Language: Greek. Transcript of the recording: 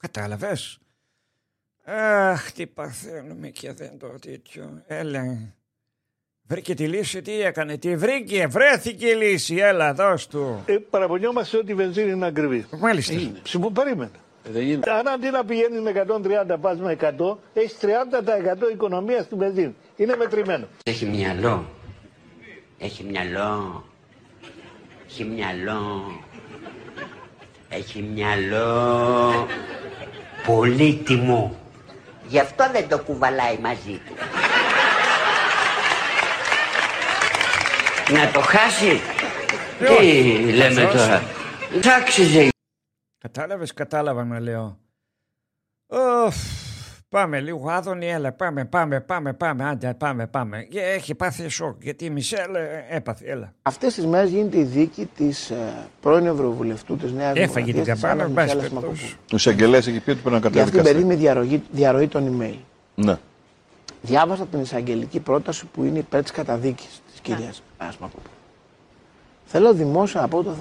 Κατάλαβες. Αχ, τι παθαίνουμε και δεν το τέτοιο. Έλα. Βρήκε τη λύση, τι έκανε, τη βρήκε, βρέθηκε η λύση, έλα, δώσ' του. Παραπονιόμαστε ότι η βενζίνη είναι ακριβή. Μάλιστα. Περίμενε. Αν αντί να πηγαίνει με 130 πας με 100, έχει 30% οικονομία στην βενζίνη. Είναι μετρημένο. Έχει μυαλό. Έχει μυαλό. Έχει μυαλό. Έχει μυαλό. Πολύτιμο. Γι' αυτό δεν το κουβαλάει μαζί του. Να το χάσει. Τι λέμε τώρα. Θα άξιζε. Κατάλαβες, κατάλαβα να λέω. Πάμε λίγο, Άδωνη, έλα, πάμε, άντε, πάμε. Έχει πάθει σοκ, γιατί η Μισελ έπαθε, έλα. Αυτές τις μέρες γίνεται η δίκη της πρώην Ευρωβουλευτού της Νέας Δημοκρατίας. Έφαγε την καμπάνα, μπας περιπτώσει. Ο εισαγγελέας έχει πει ότι πρέπει να για αυτήν την κατέβει. περίοδο με διαρροή των email. Ναι. Διάβασα την εισαγγελική πρόταση που είναι υπέρ της καταδίκης της κυρίας Ασμακοπούλου. Θέλω δημόσια να πω το